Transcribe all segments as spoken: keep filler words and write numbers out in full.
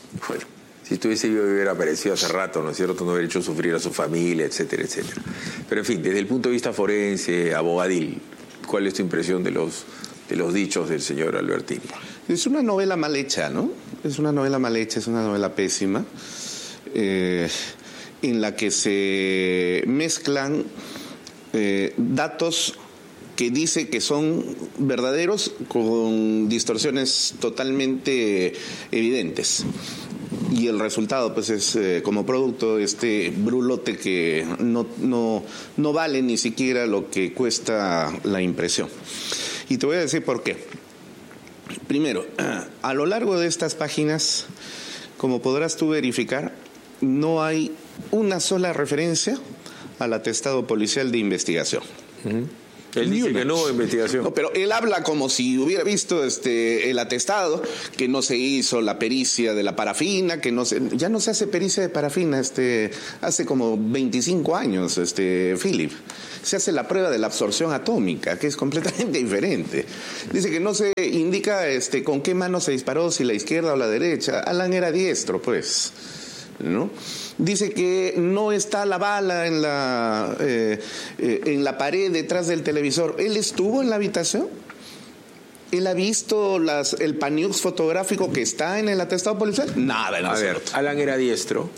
Bueno, si estuviese vivo hubiera aparecido hace rato, ¿no es cierto? No hubiera hecho sufrir a su familia, etcétera, etcétera. Pero en fin, desde el punto de vista forense, abogadil, ¿cuál es tu impresión de los, de los dichos del señor Albertini? Es una novela mal hecha, ¿no? Es una novela mal hecha, es una novela pésima, eh, en la que se mezclan eh, datos que dice que son verdaderos con distorsiones totalmente evidentes. Y el resultado, pues, es eh, como producto este brulote que no, no, no vale ni siquiera lo que cuesta la impresión. Y te voy a decir por qué. Primero, a lo largo de estas páginas, como podrás tú verificar, no hay una sola referencia al atestado policial de investigación. Uh-huh. Él dice que no hubo investigación. No, pero él habla como si hubiera visto este el atestado, que no se hizo la pericia de la parafina, que no se, ya no se hace pericia de parafina, este, hace como veinticinco años, este, Philip. Se hace la prueba de la absorción atómica, que es completamente diferente. Dice que no se indica este con qué mano se disparó, si la izquierda o la derecha. Alan era diestro, pues, ¿no? Dice que no está la bala en la eh, eh, en la pared detrás del televisor. ¿Él estuvo en la habitación? ¿Él ha visto las, el paniux fotográfico que está en el atestado policial? Nada, no. A ver, Alan era diestro.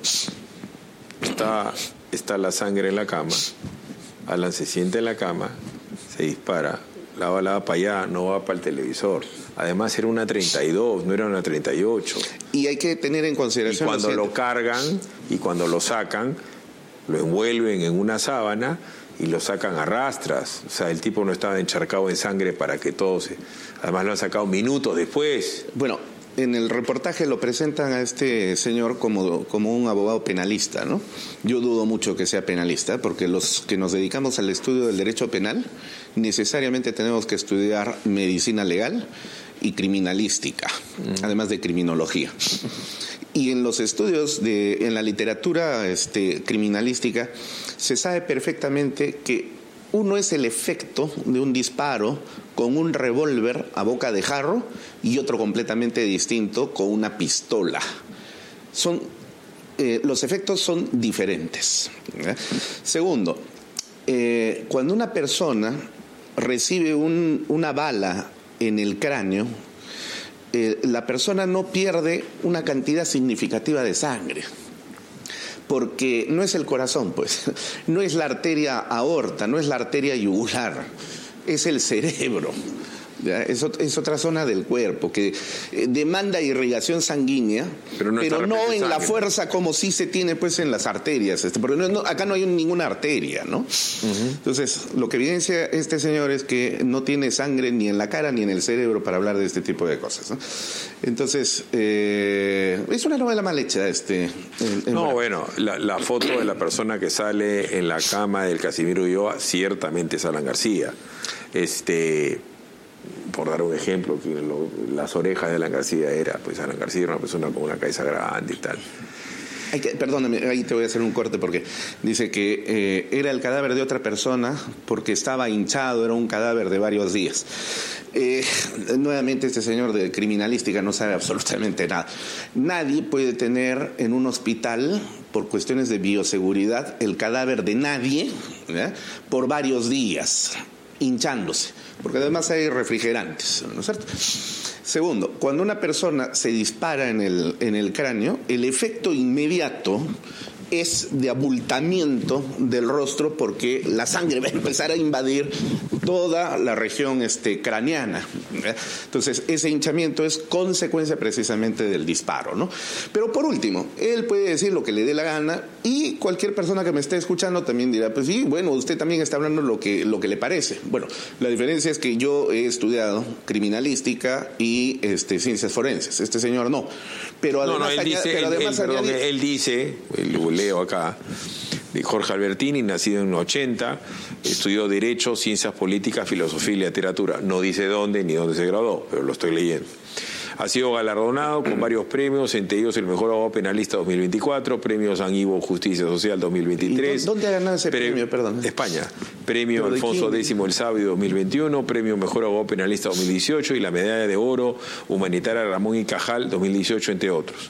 Está, está la sangre en la cama. Alan se sienta en la cama, se dispara. La bala va para allá, no va para el televisor. Además era una treinta y dos, no era una treinta y ocho. Y hay que tener en consideración... Y cuando lo, lo cargan y cuando lo sacan, lo envuelven en una sábana y lo sacan a rastras. O sea, el tipo no estaba encharcado en sangre para que todo se... Además lo han sacado minutos después. Bueno, en el reportaje lo presentan a este señor como, como un abogado penalista, ¿no? Yo dudo mucho que sea penalista, porque los que nos dedicamos al estudio del derecho penal necesariamente tenemos que estudiar medicina legal y criminalística, mm. además de criminología. Y en los estudios, de, en la literatura este, criminalística, se sabe perfectamente que uno es el efecto de un disparo con un revólver a boca de jarro y otro completamente distinto con una pistola. Son, eh, los efectos son diferentes. ¿eh? Segundo, eh, cuando una persona recibe un, una bala en el cráneo, eh, la persona no pierde una cantidad significativa de sangre. Porque no es el corazón, pues, no es la arteria aorta, no es la arteria yugular, es el cerebro. ¿Ya? Es, es otra zona del cuerpo que eh, demanda irrigación sanguínea, pero no, pero no en la fuerza como sí se tiene pues en las arterias, este, porque no, no, acá no hay ninguna arteria, ¿no? Uh-huh. Entonces, lo que evidencia este señor es que no tiene sangre ni en la cara ni en el cerebro para hablar de este tipo de cosas, ¿no? Entonces, eh, es una novela mal hecha. Este, en, en no, bueno, la, la foto de la persona que sale en la cama del Casimiro Ulloa ciertamente es Alan García. Este... Por dar un ejemplo, que lo, las orejas de Alan García era, pues Alan García era una persona con una cabeza grande y tal. Hay que, perdóname, ahí te voy a hacer un corte porque dice que eh, era el cadáver de otra persona porque estaba hinchado, era un cadáver de varios días. Eh, nuevamente este señor de criminalística no sabe absolutamente nada. Nadie puede tener en un hospital, por cuestiones de bioseguridad, el cadáver de nadie, ¿eh? por varios días, hinchándose. Porque además hay refrigerantes, ¿no es cierto? Segundo, cuando una persona se dispara en el, en el cráneo, el efecto inmediato es de abultamiento del rostro porque la sangre va a empezar a invadir toda la región este, craneana. Entonces, ese hinchamiento es consecuencia precisamente del disparo, ¿no? Pero por último, él puede decir lo que le dé la gana y cualquier persona que me esté escuchando también dirá, pues sí, bueno, usted también está hablando lo que, lo que le parece. Bueno, la diferencia es que yo he estudiado criminalística y este, ciencias forenses. Este señor no. Pero además, no, no, él dice, pero él, además él, perdón, añade... él dice, lo leo acá, de Jorge Albertini, nacido en el ochenta, estudió Derecho, Ciencias Políticas, Filosofía y Literatura. No dice dónde ni dónde se graduó, pero lo estoy leyendo. Ha sido galardonado con varios premios, entre ellos el Mejor Abogado Penalista dos mil veinticuatro, Premio San Ivo Justicia Social dos mil veintitrés. ¿Dónde ha ganado ese Pre- premio? Perdón. España. Premio Alfonso X el Sabio dos mil veintiuno, Premio Mejor Abogado Penalista dos mil dieciocho y la Medalla de Oro Humanitaria Ramón y Cajal dos mil dieciocho, entre otros.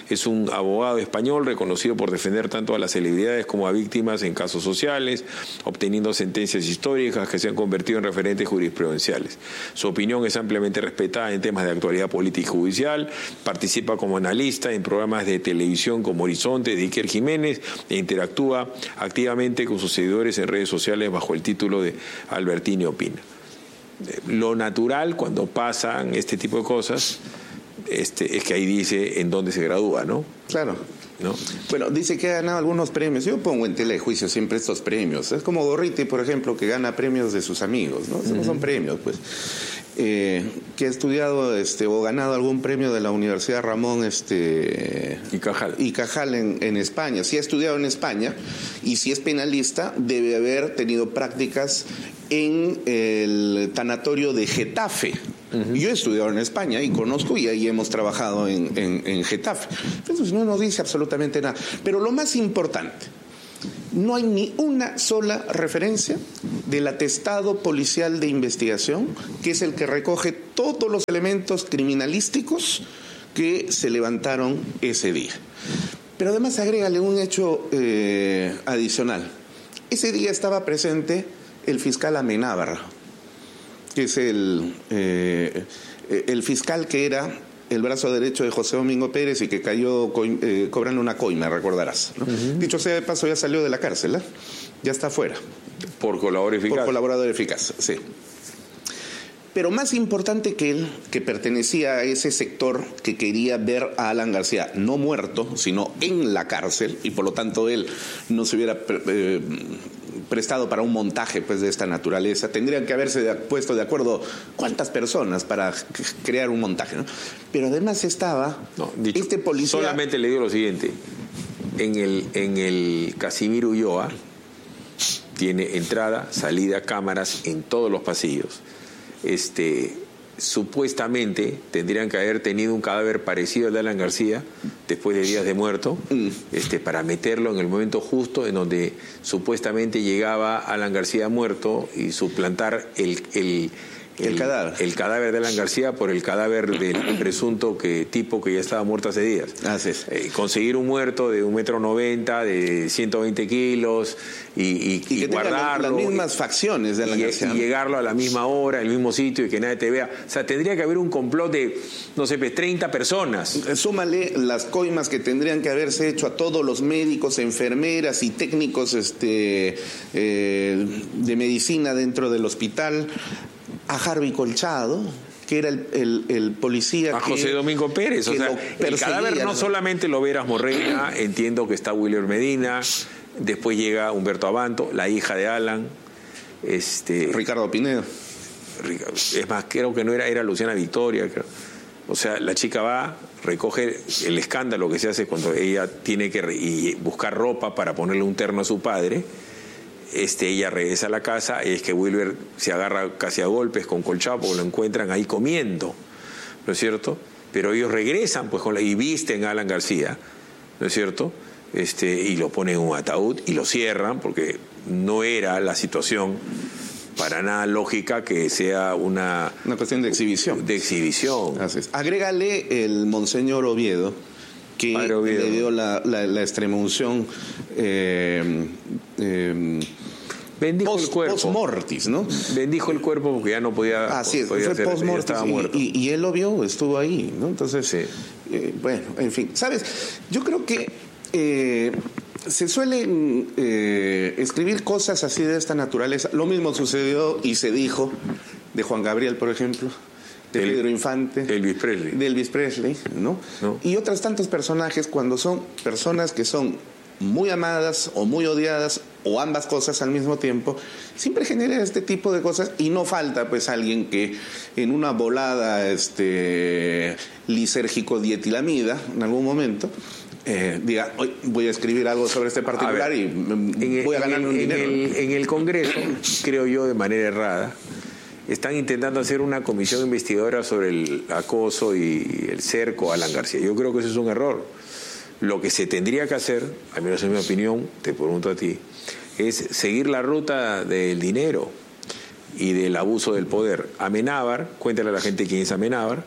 Es un abogado español reconocido por defender tanto a las celebridades como a víctimas en casos sociales, obteniendo sentencias históricas que se han convertido en referentes jurisprudenciales. Su opinión es ampliamente respetada en temas de actualidad política y judicial. Participa como analista en programas de televisión como Horizonte de Iker Jiménez e interactúa activamente con sus seguidores en redes sociales bajo el título de Albertini Opina. Lo natural cuando pasan este tipo de cosas este, es que ahí dice en dónde se gradúa, ¿no? Claro. ¿No? Bueno, dice que ha ganado algunos premios. Yo pongo en tela de juicio siempre estos premios. Es como Gorriti, por ejemplo, que gana premios de sus amigos, ¿no? Esos no son premios, pues. Eh, que ha estudiado este, o ganado algún premio de la Universidad Ramón este, y Cajal, y Cajal en, en España. Si ha estudiado en España y si es penalista, debe haber tenido prácticas en el tanatorio de Getafe. Uh-huh. Yo he estudiado en España y conozco y ahí hemos trabajado en, en, en Getafe. Entonces no nos dice absolutamente nada. Pero lo más importante, no hay ni una sola referencia del atestado policial de investigación, que es el que recoge todos los elementos criminalísticos que se levantaron ese día. Pero además agrégale un hecho eh, adicional. Ese día estaba presente el fiscal Amenábar, que es el, eh, el fiscal que era el brazo derecho de José Domingo Pérez y que cayó co eh, cobrando una coima, recordarás, ¿no? Uh-huh. Dicho sea de paso, ya salió de la cárcel, ¿eh? Ya está fuera. Por colaborador eficaz. Por colaborador eficaz, sí. Pero más importante que él, que pertenecía a ese sector que quería ver a Alan García no muerto, sino en la cárcel, y por lo tanto él no se hubiera eh, prestado para un montaje pues de esta naturaleza. Tendrían que haberse de, puesto de acuerdo cuántas personas para crear un montaje, ¿no? Pero además estaba no, dicho, este policía... Solamente le digo lo siguiente. En el, en el Casimiro Ulloa tiene entrada, salida, cámaras en todos los pasillos. Este, supuestamente tendrían que haber tenido un cadáver parecido al de Alan García después de días de muerto, mm. este, para meterlo en el momento justo en donde supuestamente llegaba Alan García muerto y suplantar el, el, el, el cadáver el cadáver de Alan García por el cadáver del presunto que, tipo que ya estaba muerto hace días. Así es. Eh, conseguir un muerto de un metro noventa, de ciento veinte kilos y, y, y, y guardarlo. Las mismas facciones de Alan y, García. Y llegarlo a la misma hora, el mismo sitio y que nadie te vea. O sea, tendría que haber un complot de, no sé, treinta personas. Súmale las coimas que tendrían que haberse hecho a todos los médicos, enfermeras y técnicos este, eh, de medicina dentro del hospital, a Harvey Colchado, que era el, el, el policía a que, José Domingo Pérez, o sea, el cadáver no, ¿no? solamente lo Veras Morreina, entiendo que está William Medina, después llega Humberto Abanto, la hija de Alan, este Ricardo Pinedo. Es más, creo que no era, era Luciana Victoria, creo. O sea, la chica va, recoge el escándalo que se hace cuando ella tiene que re y buscar ropa para ponerle un terno a su padre. Este, ella regresa a la casa y es que Wilber se agarra casi a golpes con Colchado porque lo encuentran ahí comiendo, ¿no es cierto? Pero ellos regresan pues con la, y visten a Alan García, ¿no es cierto? Este, y lo ponen en un ataúd y lo cierran porque no era la situación para nada lógica que sea una... Una cuestión de exhibición. De exhibición. Así es. Agrégale el Monseñor Oviedo, que Oviedo. le dio la, la, la extremunción eh, eh, bendijo post, el cuerpo. Post mortis, ¿no? Bendijo el cuerpo porque ya no podía... Así es, podía fue hacer, post mortis estaba muerto. Y, y, y él lo vio, estuvo ahí, ¿no? Entonces, sí. eh, bueno, en fin. ¿Sabes? Yo creo que eh, se suelen eh, escribir cosas así de esta naturaleza. Lo mismo sucedió y se dijo de Juan Gabriel, por ejemplo, de el, Pedro Infante, de Elvis Presley, de Elvis Presley, ¿no? ¿no? Y otros tantos personajes cuando son personas que son muy amadas o muy odiadas o ambas cosas al mismo tiempo, siempre genera este tipo de cosas y no falta pues alguien que en una volada este lisérgico dietilamida en algún momento eh, diga, hoy voy a escribir algo sobre este particular a ver, y en voy el, a ganar un en dinero. El, en el Congreso, creo yo de manera errada, están intentando hacer una comisión investigadora sobre el acoso y el cerco a Alan García. Yo creo que eso es un error. Lo que se tendría que hacer, al menos en mi opinión, te pregunto a ti, es seguir la ruta del dinero y del abuso del poder. Amenábar, cuéntale a la gente quién es Amenábar,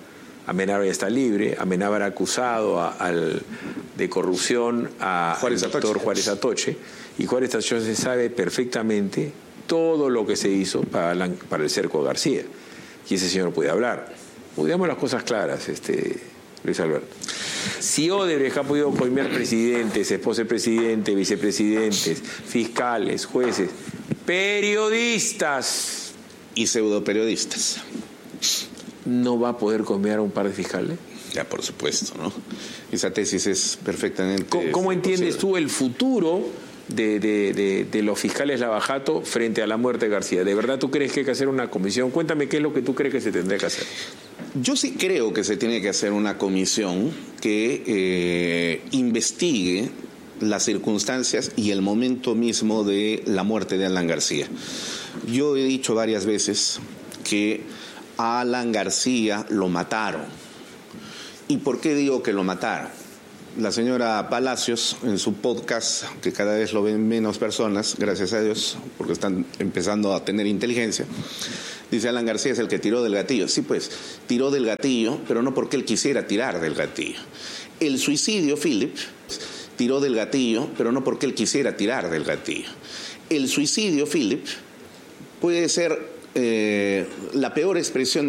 Amenábar ya está libre, Amenábar ha acusado a, al, de corrupción a Juárez al doctor Atoche. Juárez Atoche, y Juárez Atoche sabe perfectamente todo lo que se hizo para, la, para el cerco García, y ese señor puede hablar. Digamos las cosas claras, este, Luis Alberto. Si Odebrecht ha podido coimear presidentes, esposa del presidente, vicepresidentes, fiscales, jueces, periodistas y pseudoperiodistas, ¿no va a poder coimear a un par de fiscales? Ya, por supuesto, ¿no? Esa tesis es perfectamente... ¿Cómo, cómo entiendes tú el futuro de, de, de, de los fiscales Lavajato frente a la muerte de García? ¿De verdad tú crees que hay que hacer una comisión? Cuéntame qué es lo que tú crees que se tendría que hacer. Yo sí creo que se tiene que hacer una comisión que eh, investigue las circunstancias y el momento mismo de la muerte de Alan García. Yo he dicho varias veces que a Alan García lo mataron. ¿Y por qué digo que lo mataron? La señora Palacios, en su podcast, que cada vez lo ven menos personas, gracias a Dios, porque están empezando a tener inteligencia, dice: Alan García es el que tiró del gatillo. Sí, pues, tiró del gatillo, pero no porque él quisiera tirar del gatillo. El suicidio, Philip, tiró del gatillo, pero no porque él quisiera tirar del gatillo. El suicidio, Philip, puede ser eh, la peor expresión